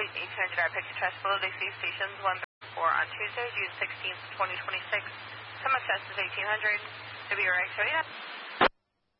Flight 1800 Air Picture Test below Dixie Stations 134 on Tuesday, June 16th, 2026. Summit Test is 1800. WRX 39.